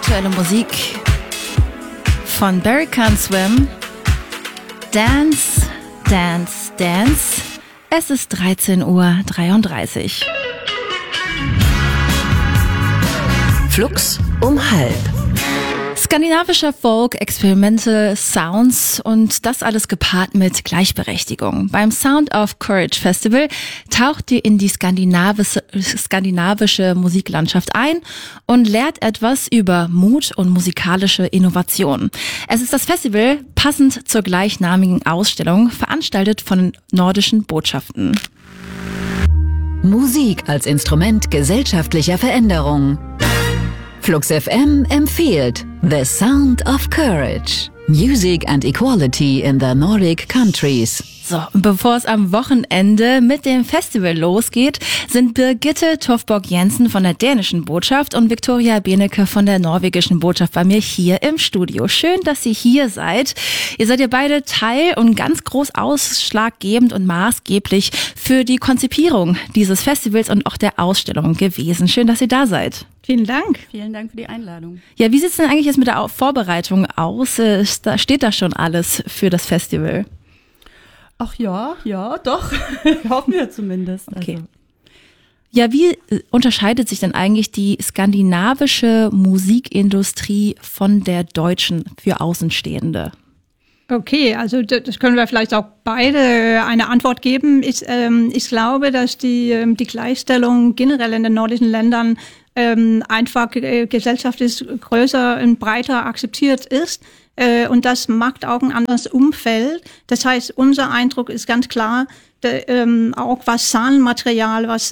aktuelle Musik von Barry Can't Swim. Dance, Dance, Dance. Es ist 13:33 Uhr. Flux um halb. Skandinavischer Folk, Experimental Sounds und das alles gepaart mit Gleichberechtigung. Beim Sound of Courage Festival taucht ihr in die skandinavische Musiklandschaft ein und lehrt etwas über Mut und musikalische Innovation. Es ist das Festival passend zur gleichnamigen Ausstellung, veranstaltet von Nordischen Botschaften. Musik als Instrument gesellschaftlicher Veränderung. Flux FM empfiehlt The Sound of Courage. Music and Equality in the Nordic Countries. So, bevor es am Wochenende mit dem Festival losgeht, sind Birgitte Tofborg-Jensen von der dänischen Botschaft und Victoria Benecke von der norwegischen Botschaft bei mir hier im Studio. Schön, dass ihr hier seid. Ihr seid ja beide Teil und ganz groß ausschlaggebend und maßgeblich für die Konzipierung dieses Festivals und auch der Ausstellung gewesen. Schön, dass ihr da seid. Vielen Dank. Vielen Dank für die Einladung. Ja, wie sieht's denn eigentlich jetzt mit der Vorbereitung aus? Steht da schon alles für das Festival? Ach ja, doch. Hoffen wir zumindest. Okay. Also. Ja, wie unterscheidet sich denn eigentlich die skandinavische Musikindustrie von der deutschen für Außenstehende? Okay, also das können wir vielleicht auch beide eine Antwort geben. Ich glaube, dass die Gleichstellung generell in den nordischen Ländern einfach gesellschaftlich größer und breiter akzeptiert ist. Und das macht auch ein anderes Umfeld. Das heißt, unser Eindruck ist ganz klar, auch was Zahlenmaterial, was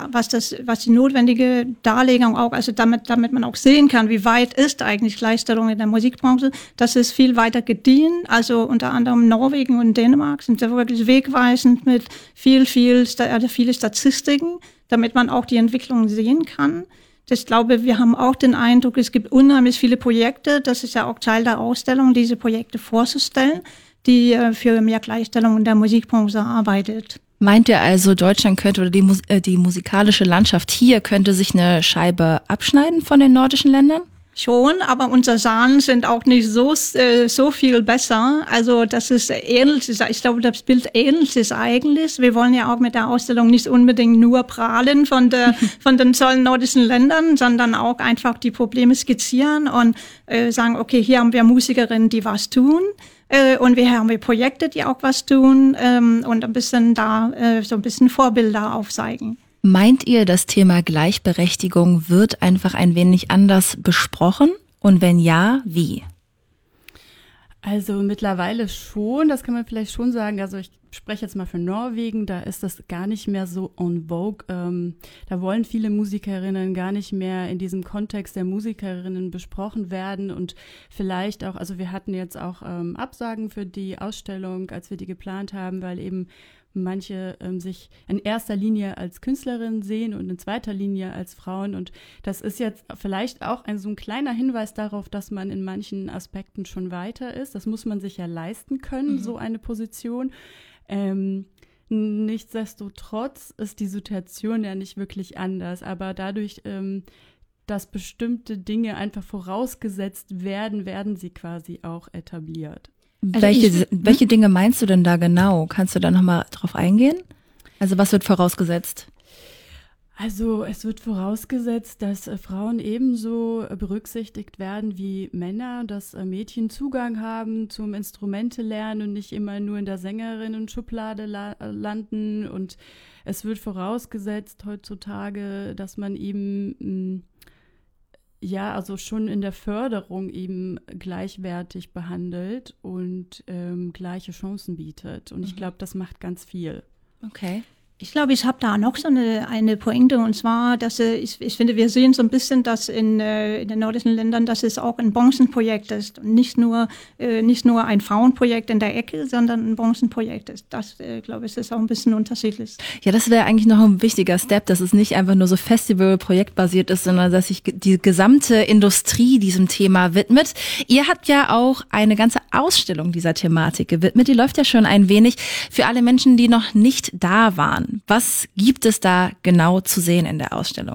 die notwendige Darlegung auch, also damit man auch sehen kann, wie weit ist eigentlich Gleichstellung in der Musikbranche, das ist viel weiter gediehen. Also unter anderem Norwegen und Dänemark sind da wirklich wegweisend mit viele Statistiken, damit man auch die Entwicklung sehen kann. Ich glaube, wir haben auch den Eindruck, es gibt unheimlich viele Projekte, das ist ja auch Teil der Ausstellung, diese Projekte vorzustellen, die für mehr Gleichstellung in der Musikbranche arbeitet. Meint ihr also, Deutschland könnte oder die musikalische Landschaft hier könnte sich eine Scheibe abschneiden von den nordischen Ländern? Schon, aber unsere Zahlen sind auch nicht so viel besser. Also das ist ähnlich. Ich glaube, das Bild ähnlich ist eigentlich. Wir wollen ja auch mit der Ausstellung nicht unbedingt nur prahlen von den tollen nordischen Ländern, sondern auch einfach die Probleme skizzieren und sagen, okay, hier haben wir Musikerinnen, die was tun. Und hier haben wir Projekte, die auch was tun und ein bisschen so ein bisschen Vorbilder aufzeigen. Meint ihr, das Thema Gleichberechtigung wird einfach ein wenig anders besprochen? Und wenn ja, wie? Also mittlerweile schon, das kann man vielleicht schon sagen. Also ich spreche jetzt mal für Norwegen, da ist das gar nicht mehr so en vogue. Da wollen viele Musikerinnen gar nicht mehr in diesem Kontext der Musikerinnen besprochen werden und vielleicht auch, also wir hatten jetzt auch Absagen für die Ausstellung, als wir die geplant haben, weil eben manche sich in erster Linie als Künstlerin sehen und in zweiter Linie als Frauen. Und das ist jetzt vielleicht auch so ein kleiner Hinweis darauf, dass man in manchen Aspekten schon weiter ist. Das muss man sich ja leisten können, so eine Position. Nichtsdestotrotz ist die Situation ja nicht wirklich anders. Aber dadurch, dass bestimmte Dinge einfach vorausgesetzt werden sie quasi auch etabliert. Also welche Dinge meinst du denn da genau? Kannst du da nochmal drauf eingehen? Also was wird vorausgesetzt? Also es wird vorausgesetzt, dass Frauen ebenso berücksichtigt werden wie Männer, dass Mädchen Zugang haben zum Instrumente-Lernen und nicht immer nur in der Sängerinnen-Schublade landen. Und es wird vorausgesetzt heutzutage, dass man eben also schon in der Förderung eben gleichwertig behandelt und gleiche Chancen bietet. Und ich glaube, das macht ganz viel. Okay. Ich glaube, ich habe da noch so eine Pointe, und zwar, dass ich finde, wir sehen so ein bisschen, dass in den nordischen Ländern, dass es auch ein Branchenprojekt ist und nicht nur ein Frauenprojekt in der Ecke, sondern ein Branchenprojekt ist. Das, glaube ich, ist auch ein bisschen unterschiedlich. Ja, das wäre eigentlich noch ein wichtiger Step, dass es nicht einfach nur so Festival-projektbasiert ist, sondern dass sich die gesamte Industrie diesem Thema widmet. Ihr habt ja auch eine ganze Ausstellung dieser Thematik gewidmet. Die läuft ja schon ein wenig für alle Menschen, die noch nicht da waren. Was gibt es da genau zu sehen in der Ausstellung?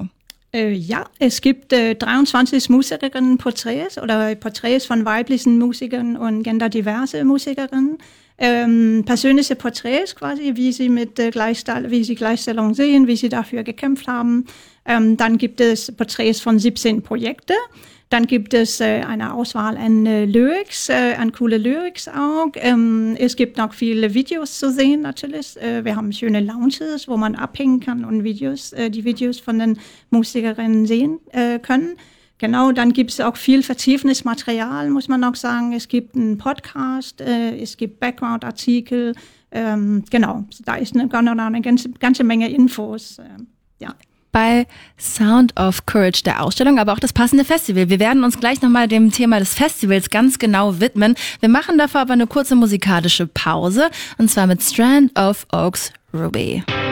Ja, es gibt 23 Musikerinnen-Porträts oder Porträts von weiblichen Musikern und genderdiverse Musikerinnen. Persönliche Porträts quasi, wie sie Gleichstellung sehen, wie sie dafür gekämpft haben. Dann gibt es Porträts von 17 Projekten. Dann gibt es eine Auswahl an Lyrics, an coole Lyrics auch. Es gibt noch viele Videos zu sehen natürlich. Wir haben schöne Lounges, wo man abhängen kann und die Videos von den Musikerinnen sehen können. Genau, dann gibt es auch viel vertiefendes Material, muss man auch sagen. Es gibt einen Podcast, es gibt Background-Artikel. Genau, da ist eine ganze Menge Infos. Ja. Bei Sound of Courage der Ausstellung, aber auch das passende Festival. Wir werden uns gleich nochmal dem Thema des Festivals ganz genau widmen. Wir machen dafür aber eine kurze musikalische Pause, und zwar mit Strand of Oaks Ruby.